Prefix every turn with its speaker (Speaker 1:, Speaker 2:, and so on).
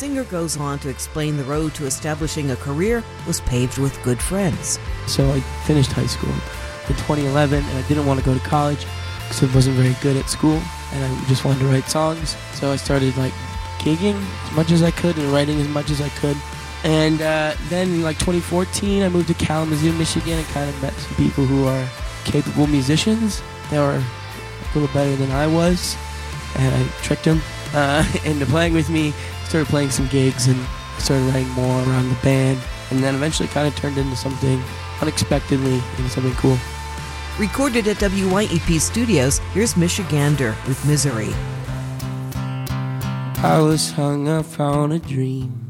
Speaker 1: singer goes on to explain the road to establishing a career was paved with good friends.
Speaker 2: So I finished high school in 2011, and I didn't want to go to college because I wasn't very good at school, and I just wanted to write songs. So I started gigging as much as I could and writing as much as I could. And then in 2014, I moved to Kalamazoo, Michigan, and kind of met some people who are capable musicians. They were a little better than I was, and I tricked them into playing with me. Started playing some gigs and started writing more around the band, and then eventually kind of turned into something unexpectedly, into something cool.
Speaker 1: Recorded at WYEP Studios, here's Michigander with Misery.
Speaker 2: I was hung up on a dream,